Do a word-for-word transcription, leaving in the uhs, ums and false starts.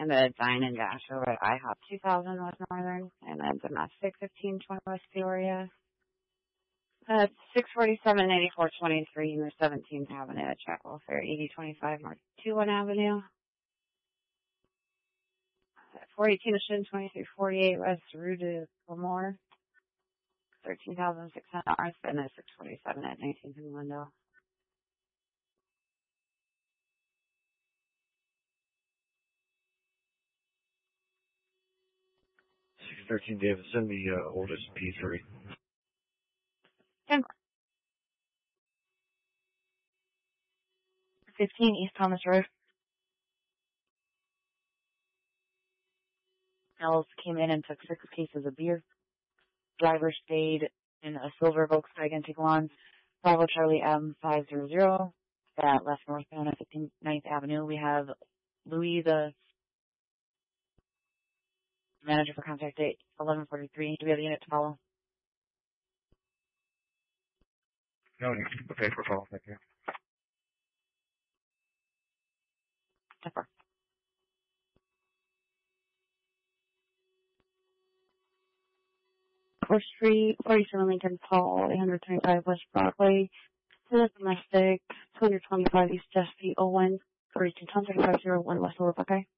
and the Dine and Dash over at IHOP two thousand West Northern, and then domestic fifteen twenty West Peoria. That's six forty-seven eighty-four twenty-three North seventeenth Avenue at Track Welfare, eighty twenty-five North two one Avenue. forty-two Mission, twenty-three forty-eight West Rue de Lamore, thirteen thousand six hundred North, and then six forty-seven at nineteenth and Window. six thirteen Davis, send me uh, oldest P three. ten fifteen East Thomas Road. Ells came in and took six cases of beer. Driver stayed in a silver Volkswagen Tiguan, Bravo Charlie M five hundred, that left northbound at fifty-ninth Avenue. We have Louis, the manager for contact date, eleven forty-three. Do we have a unit to follow? No, okay, for call, thank you. Pepper. Fourth Street, forty-seven Lincoln Paul, eight twenty-five West Broadway, domestic, two twenty-five East Jesse Owen, forty-two ten thirty-five oh one West Overbuck.